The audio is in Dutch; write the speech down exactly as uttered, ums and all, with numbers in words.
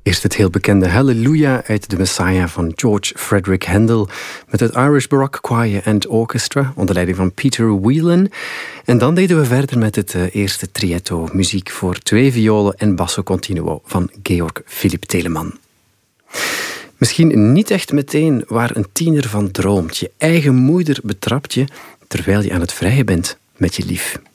Eerst het heel bekende Hallelujah uit The Messiah van George Frederick Handel met het Irish Baroque Choir and Orchestra onder leiding van Peter Whelan. En dan deden we verder met het uh, eerste trietto, muziek voor twee violen en basso continuo van Georg Philipp Telemann. Misschien niet echt meteen waar een tiener van droomt. Je eigen moeder betrapt je terwijl je aan het vrijen bent met je lief.